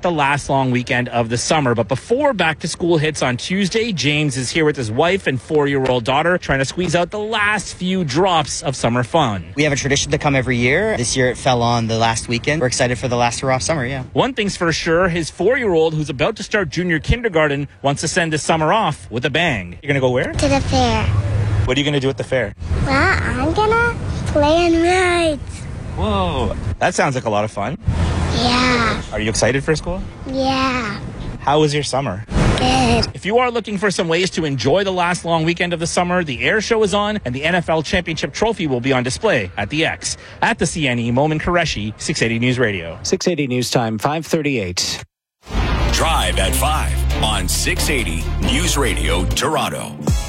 the last long weekend of the summer. But before back to school hits on Tuesday, James is here with his wife and 4-year-old daughter trying to squeeze out the last few drops of summer fun. We have a tradition to come every year. This year it fell on the last weekend. We're excited for the last hurrah of summer, yeah. One thing's for sure, his 4-year-old, who's about to start junior kindergarten, wants to send his summer off with a bang. You're going to go where? To the fair. What are you going to do at the fair? Well, I'm gonna play on rides. Whoa. That sounds like a lot of fun. Yeah. Are you excited for school? Yeah. How was your summer? Good. If you are looking for some ways to enjoy the last long weekend of the summer, the Air Show is on, and the NFL Championship Trophy will be on display at the X. At the CNE, Momin Qureshi, 680 News Radio. 680 News Time, 5:38. Drive at 5 on 680 News Radio Toronto.